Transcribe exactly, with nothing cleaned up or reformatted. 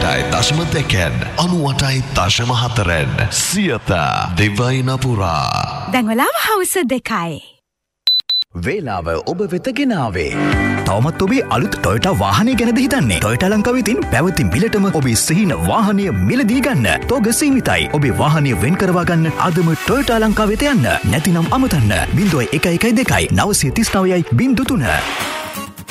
අටයි දශම දෙකෙන් අනූඅටයි දශම හතරෙන් සියත දෙවයිනපුරා. දැන් ඔලාව හවස දෙකයි. වේලාව ඔබ වෙත ගෙනාවේ. තවමත් ඔබේ අලුත් ටොයෝටා වාහනය ගැනද හිතන්නේ? ටොයෝටා ලංකාවේ තියෙන පැවති මිලටම ඔබේ සිහින වාහනය මිලදී ගන්න. තෝග සීමිතයි. ඔබේ වාහනය වෙන් කරවා ගන්න අදම ටොයෝටා ලංකාව වෙත යන්න. නැතිනම් අමතන්න. ज़ीरो एक एक दो नौ तीन नौ ज़ीरो तीन